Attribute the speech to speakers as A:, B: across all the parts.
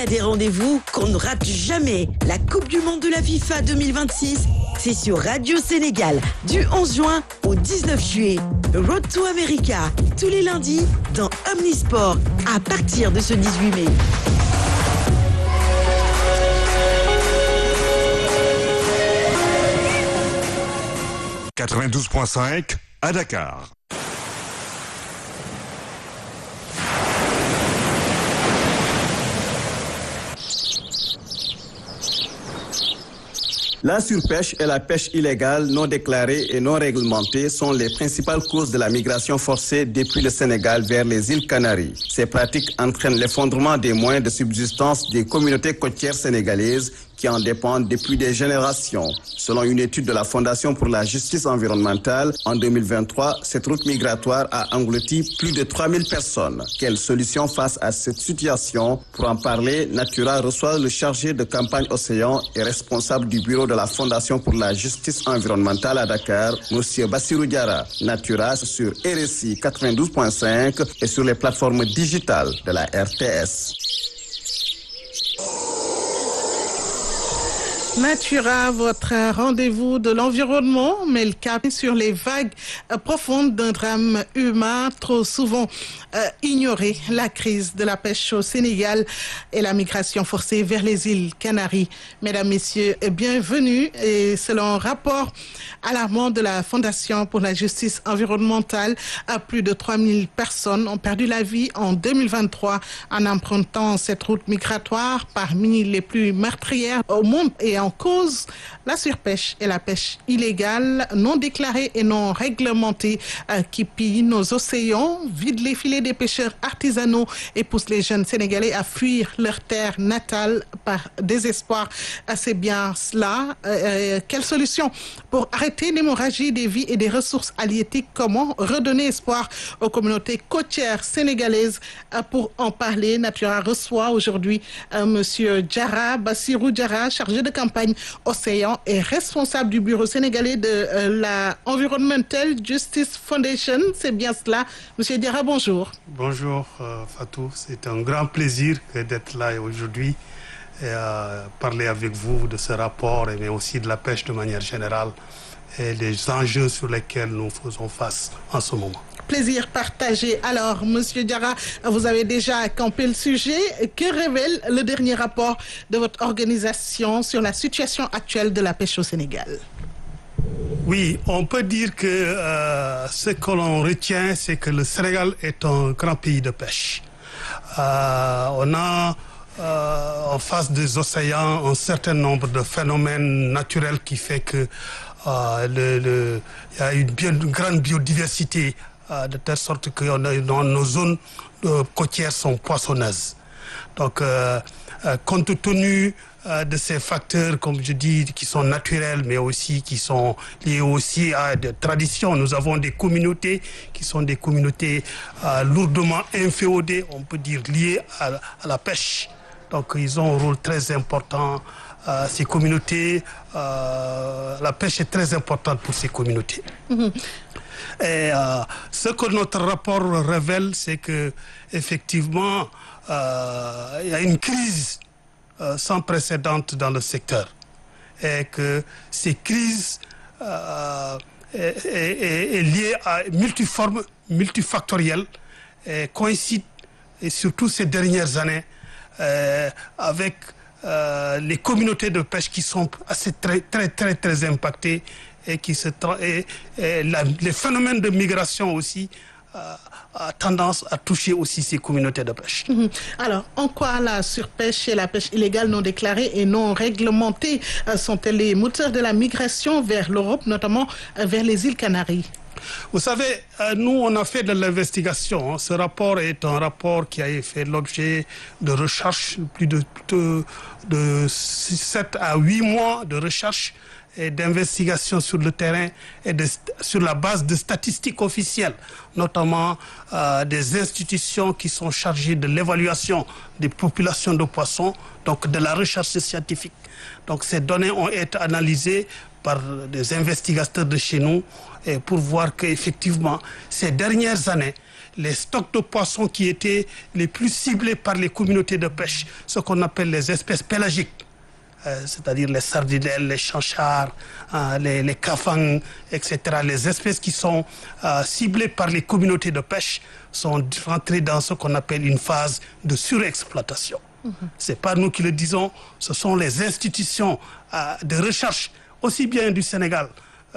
A: a des rendez-vous qu'on ne rate jamais. La Coupe du Monde de la FIFA 2026, c'est sur Radio Sénégal du 11 juin au 19 juillet. Road to America, tous les lundis dans Omnisport à partir de ce 18 mai.
B: « 92.5 à Dakar.
C: La surpêche et la pêche illégale non déclarée et non réglementée sont les principales causes de la migration forcée depuis le Sénégal vers les îles Canaries. Ces pratiques entraînent l'effondrement des moyens de subsistance des communautés côtières sénégalaises qui en dépendent depuis des générations. Selon une étude de la Fondation pour la justice environnementale, en 2023, cette route migratoire a englouti plus de 3000 personnes. Quelle solution face à cette situation? Pour en parler, Natura reçoit le chargé de campagne Océan et responsable du bureau de la Fondation pour la justice environnementale à Dakar, M. Bassirou Diarra. Natura sur RSI 92.5 et sur les plateformes digitales de la RTS.
D: Natura, votre rendez-vous de l'environnement met le cap sur les vagues profondes d'un drame humain trop souvent ignoré, la crise de la pêche au Sénégal et la migration forcée vers les îles Canaries. Mesdames, Messieurs, bienvenue. Et selon un rapport alarmant de la Fondation pour la justice environnementale, plus de 3000 personnes ont perdu la vie en 2023 en empruntant cette route migratoire parmi les plus meurtrières au monde et en cause la surpêche et la pêche illégale, non déclarée et non réglementée qui pillent nos océans, vident les filets des pêcheurs artisanaux et poussent les jeunes Sénégalais à fuir leur terre natale par désespoir. C'est bien cela. Quelle solution pour arrêter l'hémorragie des vies et des ressources halieutiques? Comment redonner espoir aux communautés côtières sénégalaises? Pour en parler, Natura reçoit aujourd'hui Monsieur Diarra, Bassirou Diarra, chargé de campagne Océan et responsable du bureau sénégalais de la Environmental Justice Foundation. C'est bien cela. Monsieur Diarra, bonjour.
E: Bonjour Fatou, c'est un grand plaisir d'être là aujourd'hui et parler avec vous de ce rapport, mais aussi de la pêche de manière générale et des enjeux sur lesquels nous faisons face en ce moment.
D: Plaisir partagé. Alors, Monsieur Diarra, vous avez déjà campé le sujet. Que révèle le dernier rapport de votre organisation sur la situation actuelle de la pêche au Sénégal?
E: Oui, on peut dire que ce que l'on retient, c'est que le Sénégal est un grand pays de pêche. On a en face des océans un certain nombre de phénomènes naturels qui fait que il y a une grande biodiversité de telle sorte que dans nos zones côtières sont poissonneuses. Donc, compte tenu de ces facteurs, comme je dis, qui sont naturels, mais aussi qui sont liés aussi à des traditions. Nous avons des communautés qui sont des communautés lourdement inféodées, on peut dire liées à la pêche. Donc, ils ont un rôle très important. Ces communautés, la pêche est très importante pour ces communautés. Et ce que notre rapport révèle, c'est que effectivement, il y a une crise sans précédent dans le secteur, et que ces crises est liée à multifactorielle, et coïncide, et surtout ces dernières années, avec les communautés de pêche qui sont assez très impactées et les phénomènes de migration aussi a tendance à toucher aussi ces communautés de pêche.
D: Alors, en quoi la surpêche et la pêche illégale non déclarée et non réglementée sont-elles les moteurs de la migration vers l'Europe, notamment vers les îles Canaries?
E: Vous savez, nous, on a fait de l'investigation. Ce rapport est un rapport qui a fait l'objet de recherches, plus de 7 à 8 mois de recherche et d'investigation sur le terrain et sur la base de statistiques officielles, notamment des institutions qui sont chargées de l'évaluation des populations de poissons, donc de la recherche scientifique. Donc ces données ont été analysées par des investigateurs de chez nous et pour voir qu'effectivement, ces dernières années, les stocks de poissons qui étaient les plus ciblés par les communautés de pêche, ce qu'on appelle les espèces pélagiques, c'est-à-dire les sardinelles, les chanchards, les cafangs, etc. Les espèces qui sont ciblées par les communautés de pêche sont rentrées dans ce qu'on appelle une phase de surexploitation. C'est pas nous qui le disons, ce sont les institutions de recherche, aussi bien du Sénégal,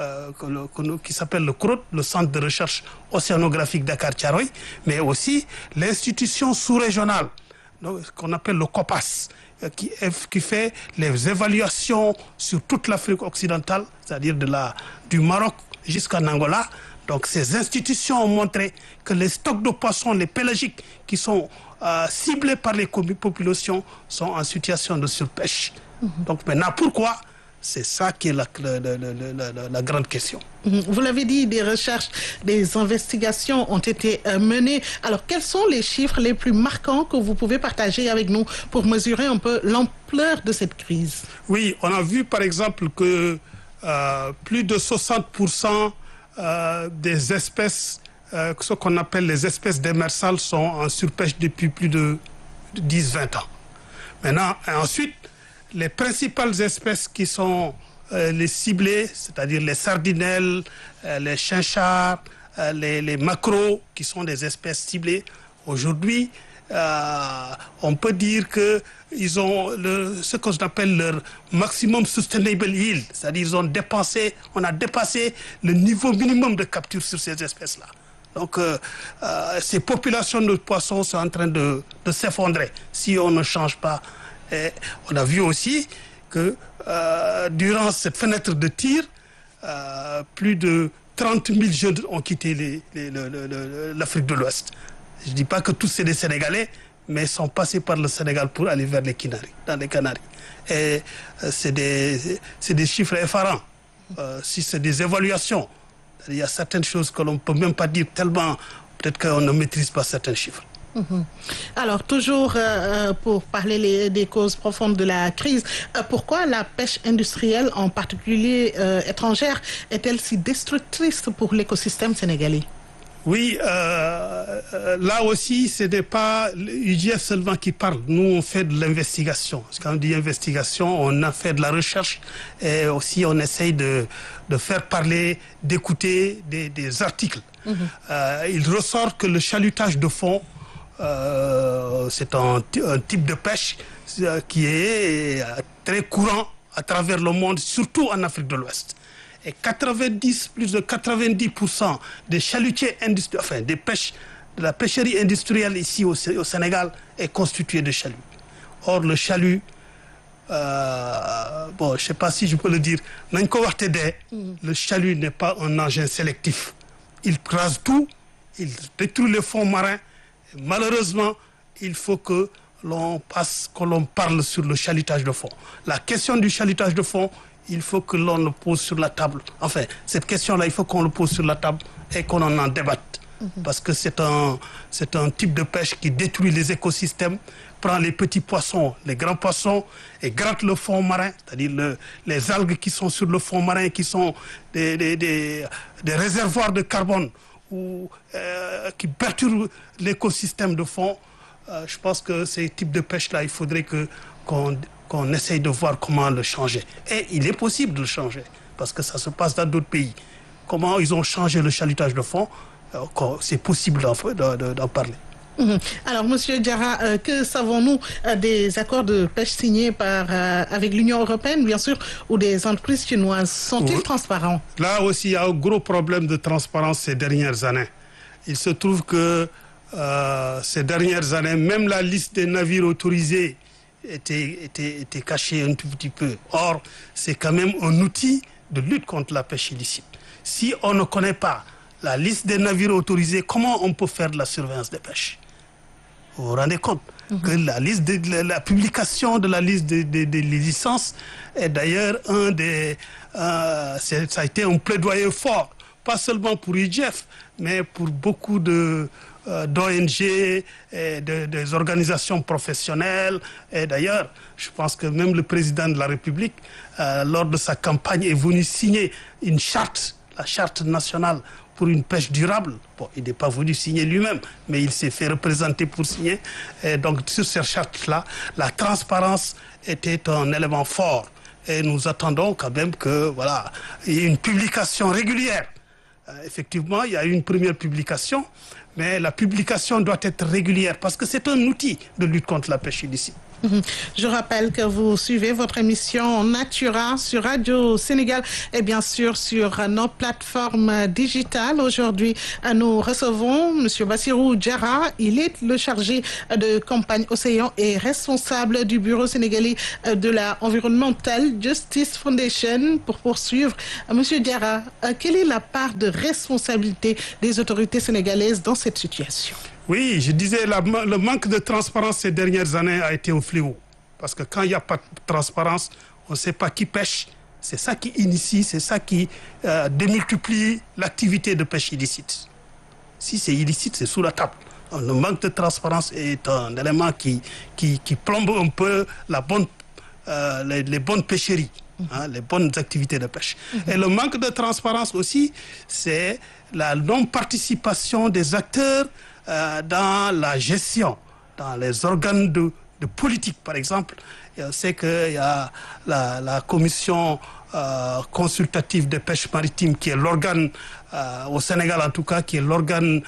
E: qui s'appelle le CROT, le Centre de recherche océanographique Dakar-Thiaroye, mais aussi l'institution sous-régionale, qu'on appelle le COPAS, qui fait les évaluations sur toute l'Afrique occidentale, c'est-à-dire du Maroc jusqu'en Angola. Donc ces institutions ont montré que les stocks de poissons, les pélagiques, qui sont ciblés par les populations, sont en situation de surpêche. Donc maintenant, pourquoi ? C'est ça qui est la grande question.
D: Vous l'avez dit, des recherches, des investigations ont été menées. Alors, quels sont les chiffres les plus marquants que vous pouvez partager avec nous pour mesurer un peu l'ampleur de cette crise?
E: Oui, on a vu par exemple que plus de 60% des espèces, ce qu'on appelle les espèces démersales, sont en surpêche depuis plus de 10-20 ans. Maintenant, ensuite, les principales espèces qui sont les ciblées, c'est-à-dire les sardinelles, les chinchards, les maquereaux, qui sont des espèces ciblées, aujourd'hui, on peut dire qu'ils ont ce qu'on appelle leur maximum sustainable yield, c'est-à-dire on a dépassé le niveau minimum de capture sur ces espèces-là. Donc, ces populations de poissons sont en train de s'effondrer si on ne change pas. Et on a vu aussi que durant cette fenêtre de tir, plus de 30 000 jeunes ont quitté l'Afrique de l'Ouest. Je ne dis pas que tous c'est des Sénégalais, mais ils sont passés par le Sénégal pour aller vers dans les Canaries. Et c'est des chiffres effarants. Si c'est des évaluations, il y a certaines choses que l'on ne peut même pas dire tellement, peut-être qu'on ne maîtrise pas certains chiffres.
D: Alors, toujours pour parler des causes profondes de la crise, pourquoi la pêche industrielle, en particulier étrangère, est-elle si destructrice pour l'écosystème sénégalais?
E: Oui, là aussi, ce n'est pas l'UGF seulement qui parle. Nous, on fait de l'investigation. Quand on dit investigation, on a fait de la recherche et aussi on essaye de faire parler, d'écouter des articles. Il ressort que le chalutage de fond, c'est un type de pêche qui est très courant à travers le monde, surtout en Afrique de l'Ouest. Et plus de 90% des chalutiers industriels, enfin de la pêcherie industrielle ici au Sénégal est constituée de chaluts. Or, le chalut, je ne sais pas si je peux le dire, le chalut n'est pas un engin sélectif. Il crase tout, il détruit les fonds marins. Malheureusement, il faut que l'on parle sur le chalutage de fond. La question du chalutage de fond, il faut que l'on le pose sur la table. Enfin, cette question-là, il faut qu'on le pose sur la table et qu'on en débatte. Parce que c'est un type de pêche qui détruit les écosystèmes, prend les petits poissons, les grands poissons et gratte le fond marin, c'est-à-dire les algues qui sont sur le fond marin, qui sont des réservoirs de carbone ou qui perturbent l'écosystème de fond. Je pense que ces types de pêche-là, il faudrait qu'on essaye de voir comment le changer. Et il est possible de le changer, parce que ça se passe dans d'autres pays. Comment ils ont changé le chalutage de fond, c'est possible d'en parler.
D: Alors, Monsieur Diarra, que savons-nous des accords de pêche signés avec l'Union européenne, bien sûr, ou des entreprises chinoises? Sont-ils transparents?
E: Là aussi, il y a un gros problème de transparence ces dernières années. Il se trouve que ces dernières années, même la liste des navires autorisés était cachée un tout petit peu. Or, c'est quand même un outil de lutte contre la pêche illicite. Si on ne connaît pas la liste des navires autorisés, comment on peut faire de la surveillance des pêches? Vous vous rendez compte que la publication de la liste des licences est d'ailleurs ça a été un plaidoyer fort, pas seulement pour IGF, mais pour beaucoup d'ONG et des organisations professionnelles. Et d'ailleurs, je pense que même le président de la République, lors de sa campagne, est venu signer une charte, la charte nationale pour une pêche durable. Bon, il n'est pas venu signer lui-même, mais il s'est fait représenter pour signer. Et donc, sur cette charte-là, la transparence était un élément fort. Et nous attendons quand même que, voilà, il y ait une publication régulière. Effectivement, il y a eu une première publication, mais la publication doit être régulière parce que c'est un outil de lutte contre la pêche illicite.
D: Je rappelle que vous suivez votre émission Natura sur Radio Sénégal et bien sûr sur nos plateformes digitales. Aujourd'hui, nous recevons M. Bassirou Diarra. Il est le chargé de campagne Océan et responsable du Bureau sénégalais de la Environmental Justice Foundation. Pour poursuivre, M. Diarra, quelle est la part de responsabilité des autorités sénégalaises dans cette situation?
E: Oui, je disais, le manque de transparence ces dernières années a été un fléau. Parce que quand il n'y a pas de transparence, on ne sait pas qui pêche. C'est ça qui initie, c'est ça qui démultiplie l'activité de pêche illicite. Si c'est illicite, c'est sous la table. Le manque de transparence est un élément qui plombe un peu les bonnes pêcheries, les bonnes activités de pêche. Et le manque de transparence aussi, c'est la non-participation des acteurs dans la gestion, dans les organes de politique, par exemple. On sait qu'il y a la commission consultative de pêche maritime qui est l'organe, au Sénégal en tout cas, qui est l'organe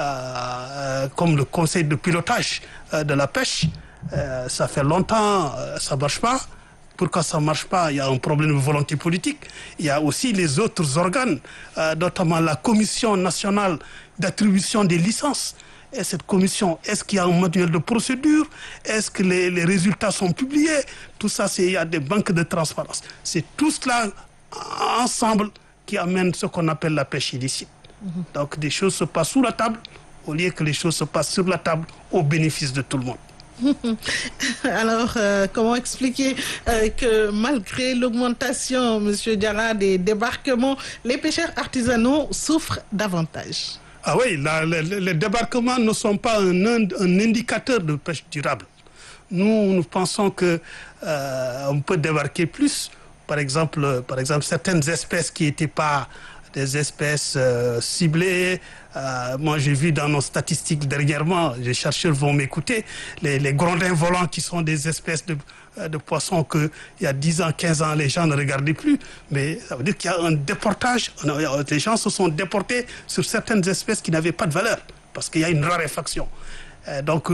E: comme le conseil de pilotage de la pêche. Ça fait longtemps, ça ne marche pas. Pourquoi ça ne marche pas? Il y a un problème de volonté politique. Il y a aussi les autres organes, notamment la commission nationale d'attribution des licences. Et cette commission, est-ce qu'il y a un manuel de procédure? Est-ce que les résultats sont publiés? Tout ça, il y a des banques de transparence. C'est tout cela ensemble qui amène ce qu'on appelle la pêche illicite. Donc des choses se passent sous la table au lieu que les choses se passent sur la table au bénéfice de tout le monde.
D: Alors, comment expliquer que malgré l'augmentation, M. Diarra, des débarquements, les pêcheurs artisanaux souffrent davantage?
E: Ah oui, les débarquements ne sont pas un indicateur de pêche durable. Nous pensons que on peut débarquer plus. Par exemple, certaines espèces qui n'étaient pas des espèces ciblées. Moi, j'ai vu dans nos statistiques dernièrement, les chercheurs vont m'écouter, les grondins volants qui sont des espèces de poissons qu'il y a 10 ans, 15 ans, les gens ne regardaient plus. Mais ça veut dire qu'il y a un déportage. Les gens se sont déportés sur certaines espèces qui n'avaient pas de valeur parce qu'il y a une raréfaction. Donc,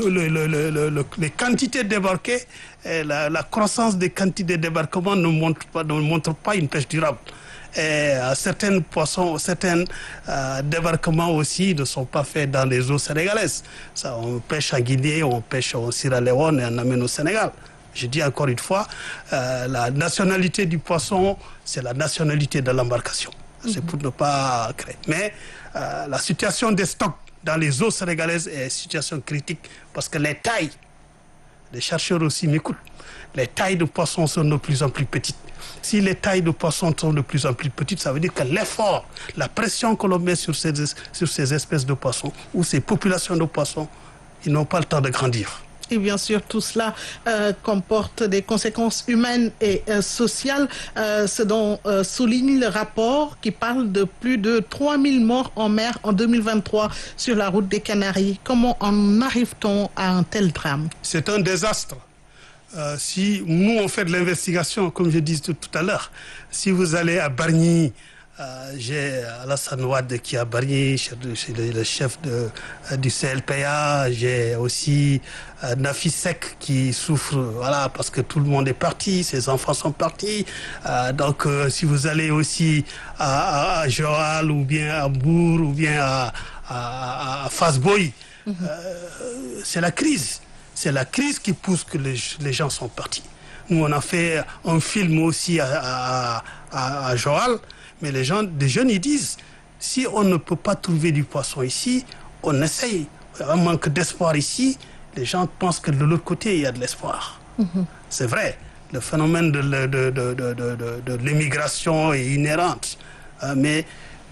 E: les quantités débarquées, la croissance des quantités de débarquement ne montre pas une pêche durable. Et certains poissons, certains débarquements aussi ne sont pas faits dans les eaux sénégalaises. Ça, on pêche en Guinée, on pêche au Sierra Leone et on amène au Sénégal. Je dis encore une fois, la nationalité du poisson, c'est la nationalité de l'embarcation. C'est pour ne pas créer. Mais la situation des stocks dans les eaux sénégalaises est une situation critique parce que les tailles, les chercheurs aussi m'écoutent, les tailles de poissons sont de plus en plus petites. Si les tailles de poissons sont de plus en plus petites, ça veut dire que l'effort, la pression que l'on met sur ces espèces de poissons ou ces populations de poissons, ils n'ont pas le temps de grandir.
D: Et bien sûr, tout cela comporte des conséquences humaines et sociales, ce dont souligne le rapport qui parle de plus de 3000 morts en mer en 2023 sur la route des Canaries. Comment en arrive-t-on à un tel drame?
E: C'est un désastre. Si nous, on fait de l'investigation, comme je disais tout à l'heure, si vous allez à Bargny, j'ai Alassane Ouad qui est à Bargny, le chef du CLPA, j'ai aussi Nafi Sek qui souffre, voilà, parce que tout le monde est parti, ses enfants sont partis. Donc, si vous allez aussi à Joal ou bien à Bourg ou bien à Fasboy, c'est la crise. C'est la crise qui pousse que les gens sont partis. Nous, on a fait un film aussi à Joal, mais des jeunes, ils disent, si on ne peut pas trouver du poisson ici, on essaye. Il y a un manque d'espoir ici. Les gens pensent que de l'autre côté, il y a de l'espoir. C'est vrai, le phénomène de l'immigration est inhérent. Mais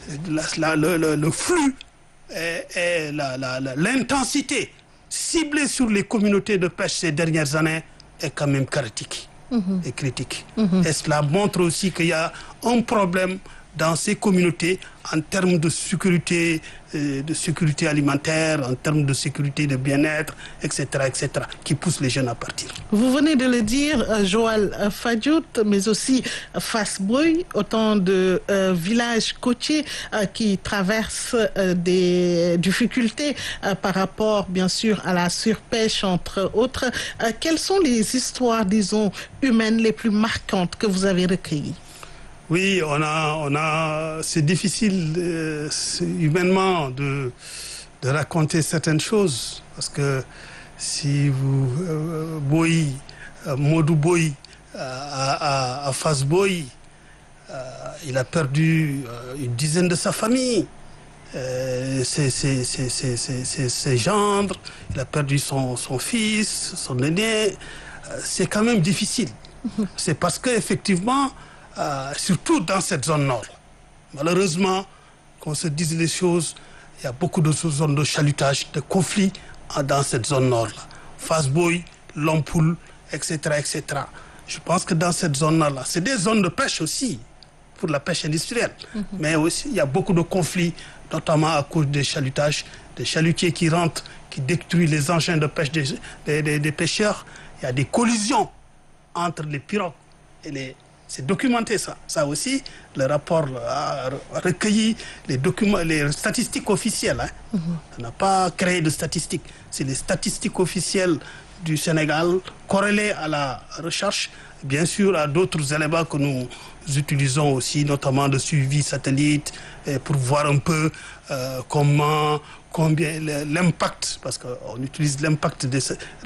E: le flux et l'intensité ciblée sur les communautés de pêche ces dernières années est quand même critique. Et cela montre aussi qu'il y a un problème dans ces communautés en termes de sécurité alimentaire, en termes de sécurité de bien-être, etc., qui poussent les jeunes à partir.
D: Vous venez de le dire, Joal Fadiout, mais aussi Fass Boye, autant de villages côtiers qui traversent des difficultés par rapport, bien sûr, à la surpêche, entre autres. Quelles sont les histoires, disons, humaines les plus marquantes que vous avez recueillies?
E: Oui, c'est difficile humainement de raconter certaines choses parce que si vous Modou Boye à Fass Boye, il a perdu une dizaine de sa famille, ses gendres, il a perdu son fils, son aîné. C'est quand même difficile. C'est parce qu'effectivement, surtout dans cette zone nord, malheureusement, qu'on se dise les choses, il y a beaucoup de zones de chalutage, de conflits dans cette zone nord-là. Fass Boye, Lompoul, etc., etc. Je pense que dans cette zone-là, c'est des zones de pêche aussi, pour la pêche industrielle. Mais aussi, il y a beaucoup de conflits, notamment à cause des chalutages, des chalutiers qui rentrent, qui détruisent les engins de pêche des pêcheurs. Il y a des collisions entre les pirogues et les... C'est documenté ça. Ça aussi, le rapport a recueilli les statistiques officielles. On n'a pas créé de statistiques. C'est les statistiques officielles du Sénégal corrélées à la recherche, bien sûr à d'autres éléments que nous utilisons aussi, notamment de suivi satellite, pour voir un peu combien l'impact, parce qu'on utilise l'impact des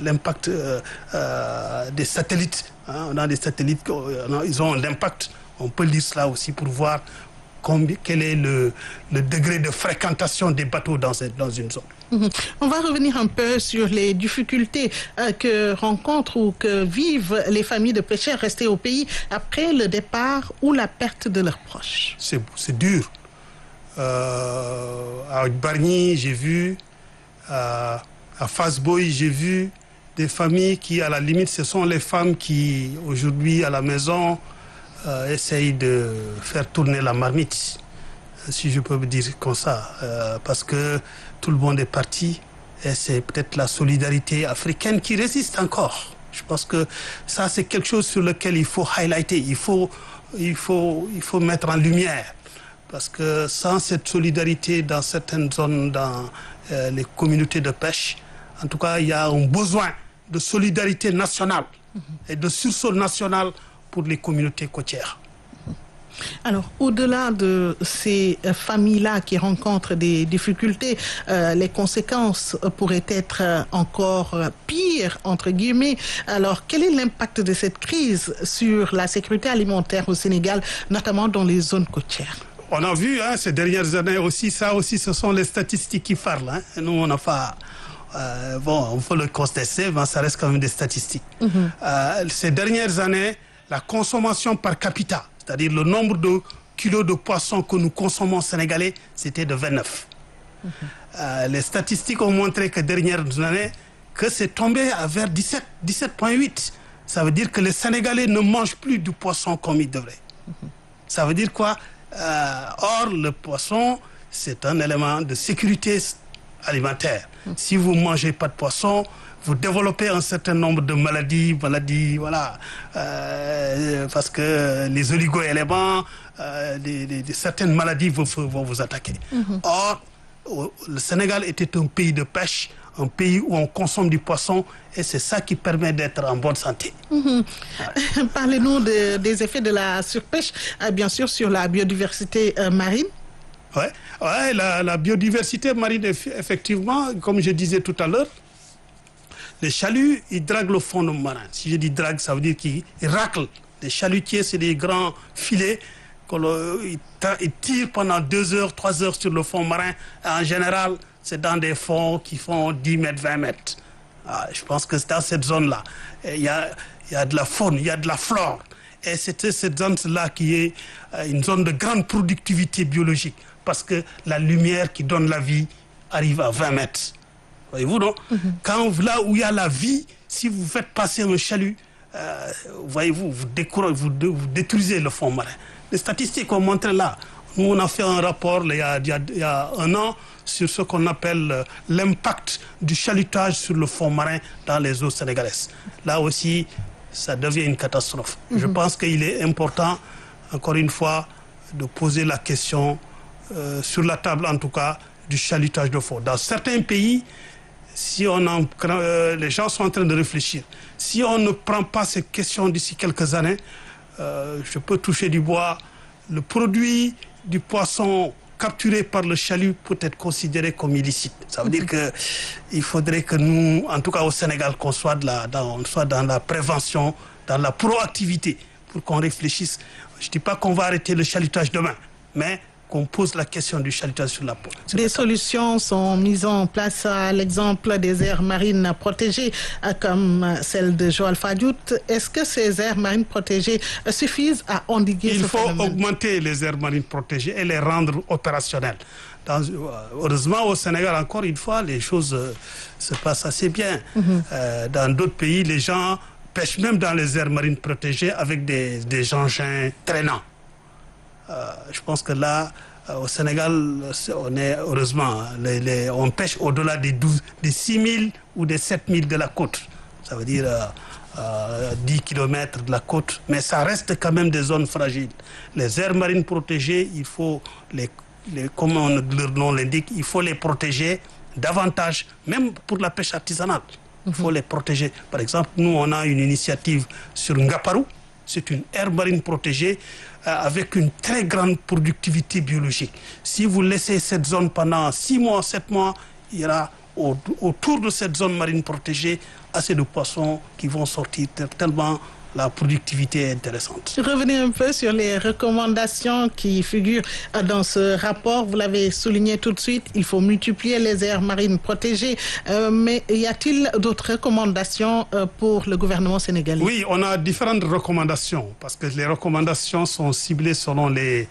E: satellites. On a des satellites, ils ont l'impact. On peut lire cela aussi pour voir quel est le degré de fréquentation des bateaux dans une zone.
D: On va revenir un peu sur les difficultés que rencontrent ou que vivent les familles de pêcheurs restés au pays après le départ ou la perte de leurs proches.
E: C'est dur. À Bargny, j'ai vu, à Fass Boye, j'ai vu des familles qui, à la limite, ce sont les femmes qui, aujourd'hui, à la maison, essayent de faire tourner la marmite, si je peux me dire comme ça, parce que tout le monde est parti et c'est peut-être la solidarité africaine qui résiste encore. Je pense que ça, c'est quelque chose sur lequel il faut highlighter, il faut mettre en lumière. Parce que sans cette solidarité dans certaines zones, dans les communautés de pêche, en tout cas, il y a un besoin de solidarité nationale et de sursaut national pour les communautés côtières.
D: Alors, au-delà de ces familles-là qui rencontrent des difficultés, les conséquences pourraient être encore pires, entre guillemets. Alors, quel est l'impact de cette crise sur la sécurité alimentaire au Sénégal, notamment dans les zones côtières?
E: On a vu ces dernières années aussi, ça aussi, ce sont les statistiques qui parlent. Nous, on n'a pas... on peut le constater, mais ça reste quand même des statistiques. Ces dernières années, la consommation par capita, c'est-à-dire le nombre de kilos de poissons que nous consommons sénégalais, c'était de 29. Les statistiques ont montré que dernières années, que c'est tombé vers 17,8. Ça veut dire que les Sénégalais ne mangent plus du poisson comme ils devraient. Ça veut dire quoi? Or, le poisson, c'est un élément de sécurité alimentaire. Si vous ne mangez pas de poisson, vous développez un certain nombre de maladies, voilà, parce que les oligo-éléments, certaines maladies vont vous attaquer. Or, le Sénégal était un pays de pêche, un pays où on consomme du poisson, et c'est ça qui permet d'être en bonne santé.
D: Parlez-nous des effets de la surpêche, bien sûr, sur la biodiversité marine.
E: Ouais, la biodiversité marine, effectivement, comme je disais tout à l'heure, les chaluts, ils draguent le fond marin. Si je dis drague, ça veut dire qu'ils raclent. Les chalutiers, c'est des grands filets qu'ils tirent pendant 2 heures, 3 heures sur le fond marin. En général, c'est dans des fonds qui font 10 mètres, 20 mètres. Je pense que c'est dans cette zone-là. Il y a de la faune, il y a de la flore. Et c'est cette zone-là qui est une zone de grande productivité biologique. Parce que la lumière qui donne la vie arrive à 20 mètres. Voyez-vous, non? Quand là où il y a la vie, si vous faites passer un chalut, voyez-vous, vous détruisez le fond marin. Les statistiques ont montré là, Nous, on a fait un rapport il y a un an sur ce qu'on appelle l'impact du chalutage sur le fond marin dans les eaux sénégalaises. Là aussi, ça devient une catastrophe. Je pense qu'il est important, encore une fois, de poser la question sur la table, en tout cas, du chalutage de fond. Dans certains pays, les gens sont en train de réfléchir. Si on ne prend pas ces questions d'ici quelques années, je peux toucher du bois, le produit du poisson capturé par le chalut peut être considéré comme illicite. Ça veut dire qu'il faudrait que nous, en tout cas au Sénégal, qu'on soit dans la prévention, dans la proactivité, pour qu'on réfléchisse. Je ne dis pas qu'on va arrêter le chalutage demain, mais qu'on pose la question du chalutage sur la peau.
D: Des solutions sont mises en place à l'exemple des aires marines protégées comme celle de Joal Fadiouth. Est-ce que ces aires marines protégées suffisent à endiguer ce phénomène?
E: Il faut augmenter les aires marines protégées et les rendre opérationnelles. Heureusement, au Sénégal, encore une fois, les choses se passent assez bien. Dans d'autres pays, les gens pêchent même dans les aires marines protégées avec des engins traînants. Je pense que là, au Sénégal, on est heureusement, on pêche au-delà des 6 000 ou des 7 000 de la côte. Ça veut dire 10 km de la côte, mais ça reste quand même des zones fragiles. Les aires marines protégées, il faut comme leur nom l'indique, il faut les protéger davantage, même pour la pêche artisanale. Il faut les protéger. Par exemple, nous, on a une initiative sur Ngaparou. C'est une aire marine protégée avec une très grande productivité biologique. Si vous laissez cette zone pendant 6 mois, 7 mois, il y aura autour de cette zone marine protégée assez de poissons qui vont sortir tellement la productivité est intéressante.
D: Revenez un peu sur les recommandations qui figurent dans ce rapport. Vous l'avez souligné tout de suite, il faut multiplier les aires marines protégées. Mais y a-t-il d'autres recommandations pour le gouvernement sénégalais?
E: Oui, on a différentes recommandations parce que les recommandations sont ciblées selon les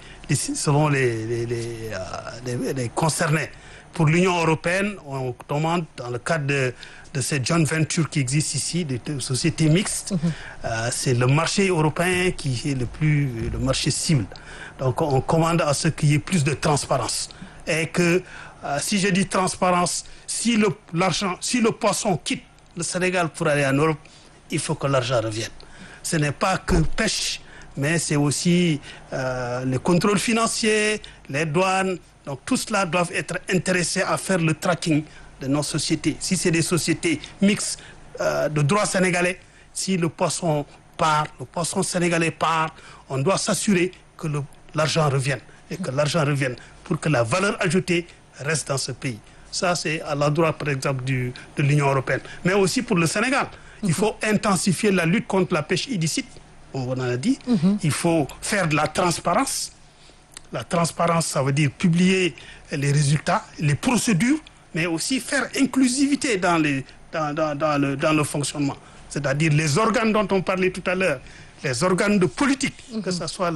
E: concernés. Pour l'Union européenne, on demande dans le cadre de cette joint venture qui existe ici, de sociétés mixtes, c'est le marché européen qui est le marché cible. Donc on commande à ce qu'il y ait plus de transparence. Et que, si je dis transparence, si le poisson quitte le Sénégal pour aller en Europe, il faut que l'argent revienne. Ce n'est pas que pêche, mais c'est aussi les contrôles financiers, les douanes. Donc tout cela doit être intéressé à faire le tracking de nos sociétés. Si c'est des sociétés mixtes de droit sénégalais, si le poisson sénégalais part, on doit s'assurer que l'argent revienne et que l'argent revienne pour que la valeur ajoutée reste dans ce pays. Ça, c'est à l'endroit, par exemple, de l'Union européenne. Mais aussi pour le Sénégal. Il faut intensifier la lutte contre la pêche illicite, on en a dit. Il faut faire de la transparence. La transparence, ça veut dire publier les résultats, les procédures, mais aussi faire inclusivité dans le fonctionnement. C'est-à-dire les organes dont on parlait tout à l'heure, les organes de politique, que ce soit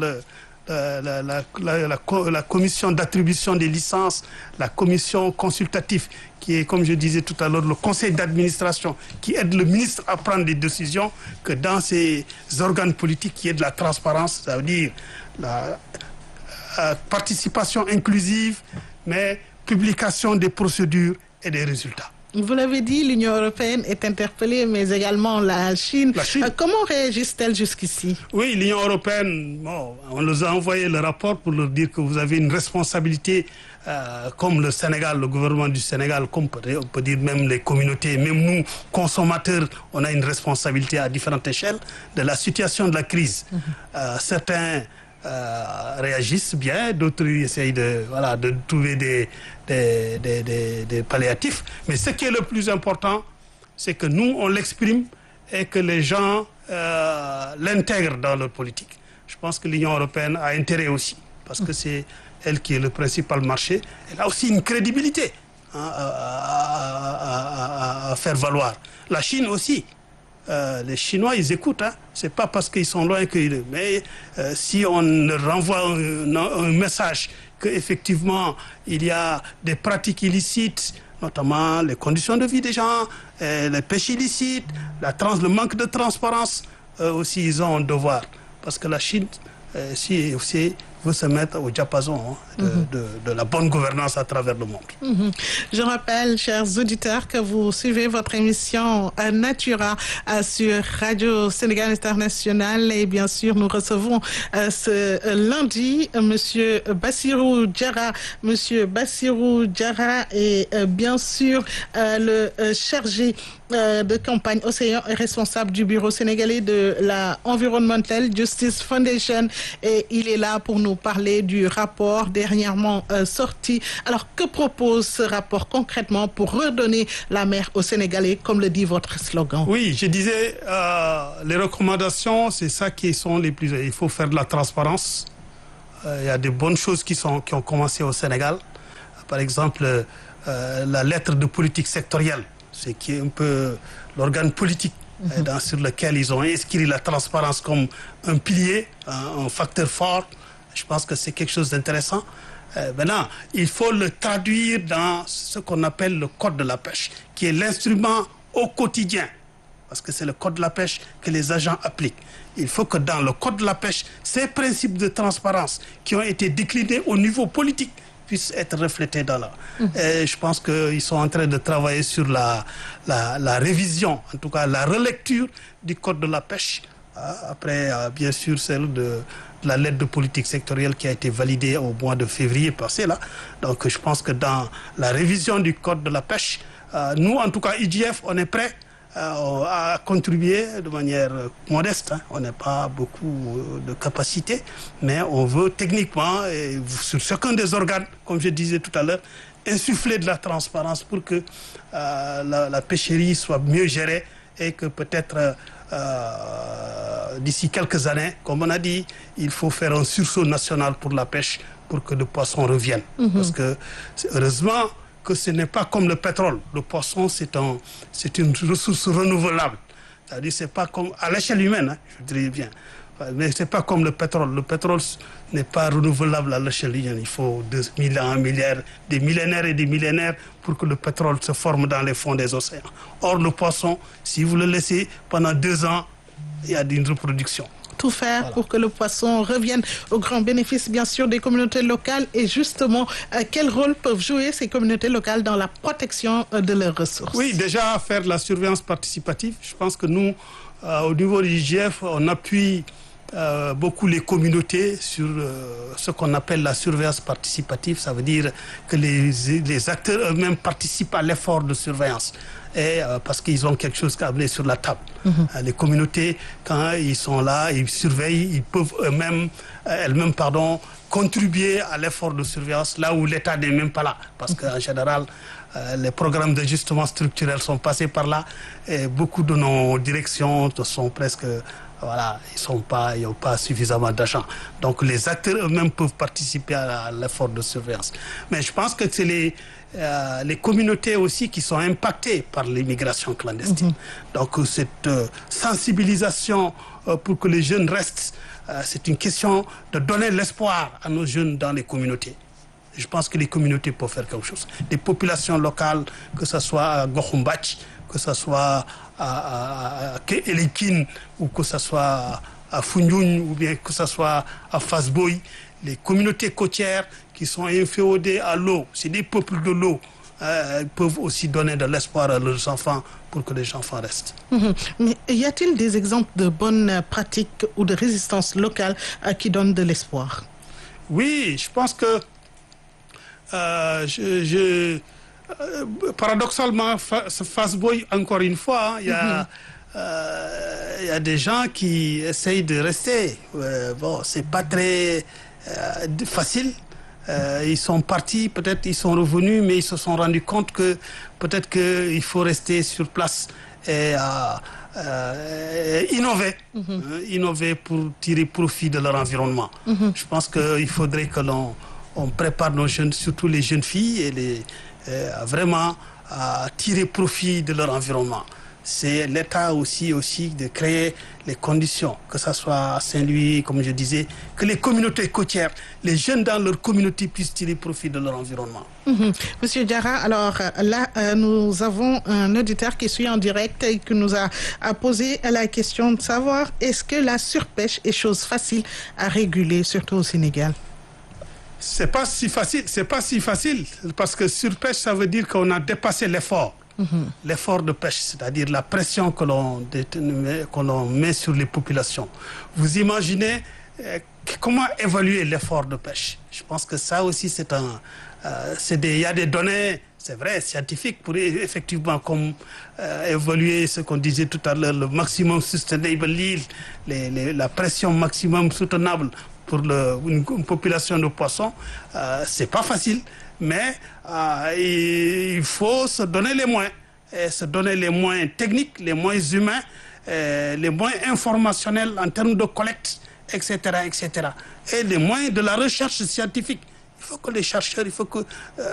E: la commission d'attribution des licences, la commission consultative, qui est, comme je disais tout à l'heure, le conseil d'administration, qui aide le ministre à prendre des décisions, que dans ces organes politiques, il y ait de la transparence, ça veut dire la participation inclusive, mais publication des procédures et des résultats.
D: Vous l'avez dit, l'Union européenne est interpellée, mais également la Chine. Comment réagissent-elles jusqu'ici? Oui,
E: l'Union européenne, on nous a envoyé le rapport pour leur dire que vous avez une responsabilité, comme le Sénégal, le gouvernement du Sénégal, comme on peut dire même les communautés, même nous, consommateurs, on a une responsabilité à différentes échelles de la situation de la crise. Certains réagissent bien, d'autres essayent de trouver des palliatifs. Mais ce qui est le plus important, c'est que nous, on l'exprime et que les gens l'intègrent dans leur politique. Je pense que l'Union européenne a intérêt aussi, parce que c'est elle qui est le principal marché. Elle a aussi une crédibilité à faire valoir. La Chine aussi. Les Chinois, ils écoutent. C'est pas parce qu'ils sont loin que... Mais si on leur renvoie un message qu'effectivement, il y a des pratiques illicites, notamment les conditions de vie des gens, les pêches illicites, le manque de transparence, aussi, ils ont un devoir. Parce que la Chine, si veut se mettre au diapason de la bonne gouvernance à travers le monde.
D: Je rappelle, chers auditeurs, que vous suivez votre émission Natura sur Radio Sénégal International et bien sûr, nous recevons ce lundi Monsieur Bassirou Diarra. Monsieur Bassirou Diarra est bien sûr le chargé de campagne Océan et responsable du bureau sénégalais de la Environmental Justice Foundation et il est là pour nous parler du rapport dernièrement sorti. Alors, que propose ce rapport concrètement pour redonner la mer aux Sénégalais, comme le dit votre slogan?
E: Oui, je disais, les recommandations, c'est ça qui sont les plus... Il faut faire de la transparence. Il y a de bonnes choses qui ont commencé au Sénégal. Par exemple, la lettre de politique sectorielle, c'est qui est un peu l'organe politique sur lequel ils ont inscrit la transparence comme un pilier, un facteur fort. Je pense que c'est quelque chose d'intéressant. Maintenant, il faut le traduire dans ce qu'on appelle le code de la pêche, qui est l'instrument au quotidien, parce que c'est le code de la pêche que les agents appliquent. Il faut que dans le code de la pêche, ces principes de transparence qui ont été déclinés au niveau politique puissent être reflétés dans là. Et je pense qu'ils sont en train de travailler sur la révision, en tout cas la relecture du code de la pêche. Après, bien sûr, celle de la lettre de politique sectorielle qui a été validée au mois de février passé. Là. Donc, je pense que dans la révision du code de la pêche, nous, en tout cas, IGF, on est prêt à contribuer de manière modeste. On n'a pas beaucoup de capacité, mais on veut techniquement, et sur chacun des organes, comme je disais tout à l'heure, insuffler de la transparence pour que la pêcherie soit mieux gérée et que peut-être d'ici quelques années, comme on a dit, il faut faire un sursaut national pour la pêche pour que le poisson revienne. Parce que heureusement que ce n'est pas comme le pétrole. Le poisson, c'est une ressource renouvelable. C'est-à-dire, c'est pas comme à l'échelle humaine, je dirais bien. Mais c'est pas comme le pétrole. Le pétrole n'est pas renouvelable à l'échelle humaine. Il faut 2000 ans, des millénaires et des millénaires pour que le pétrole se forme dans les fonds des océans. Or, le poisson, si vous le laissez pendant 2 ans, il y a une reproduction.
D: Tout faire pour que le poisson revienne au grand bénéfice, bien sûr, des communautés locales. Et justement, quel rôle peuvent jouer ces communautés locales dans la protection de leurs ressources?
E: Oui, déjà, faire de la surveillance participative. Je pense que nous, au niveau du IGF, on appuie beaucoup les communautés sur ce qu'on appelle la surveillance participative. Ça veut dire que les acteurs eux-mêmes participent à l'effort de surveillance. Et parce qu'ils ont quelque chose à amener sur la table. Les communautés, quand ils sont là, ils surveillent, ils peuvent elles-mêmes, contribuer à l'effort de surveillance là où l'État n'est même pas là. Parce qu'en général, les programmes d'ajustement structurel sont passés par là et beaucoup de nos directions sont presque... Voilà, ils n'ont pas suffisamment d'argent. Donc les acteurs eux-mêmes peuvent participer à l'effort de surveillance. Mais je pense que c'est les communautés aussi qui sont impactées par l'immigration clandestine. Donc cette sensibilisation pour que les jeunes restent, c'est une question de donner l'espoir à nos jeunes dans les communautés. Je pense que les communautés peuvent faire quelque chose. Les populations locales, que ce soit à Gohumbach, que ce soit à Elikin ou que ce soit à Foundiougne ou bien que ce soit à Fasboy, les communautés côtières qui sont inféodées à l'eau, c'est des peuples de l'eau, peuvent aussi donner de l'espoir à leurs enfants pour que les enfants restent.
D: Mais y a-t-il des exemples de bonnes pratiques ou de résistance locale qui donnent de l'espoir?
E: Oui, je pense que paradoxalement, Fasboy, encore une fois, il y a des gens qui essayent de rester. Bon, c'est pas très facile. Ils sont partis, peut-être ils sont revenus, mais ils se sont rendus compte que peut-être qu'il faut rester sur place et innover. Innover pour tirer profit de leur environnement. Je pense qu'il faudrait que on prépare nos jeunes, surtout les jeunes filles, et vraiment à tirer profit de leur environnement. C'est l'État aussi de créer les conditions, que ce soit à Saint-Louis, comme je disais, que les communautés côtières, les jeunes dans leur communauté puissent tirer profit de leur environnement.
D: Monsieur Diarra, alors là, nous avons un auditeur qui suit en direct et qui nous a posé la question de savoir est-ce que la surpêche est chose facile à réguler, surtout au Sénégal?
E: C'est pas si facile parce que surpêche, ça veut dire qu'on a dépassé l'effort. L'effort de pêche, c'est-à-dire la pression que l'on met sur les populations. Vous imaginez comment évaluer l'effort de pêche? Je pense que ça aussi, il y a des données, c'est vrai, scientifiques pour effectivement évaluer ce qu'on disait tout à l'heure, le maximum sustainable yield, la pression maximum soutenable pour une population de poissons. C'est pas facile, mais il faut se donner les moyens, et se donner les moyens techniques, les moyens humains, les moyens informationnels en termes de collecte, etc., etc. Et les moyens de la recherche scientifique. Il faut que les chercheurs,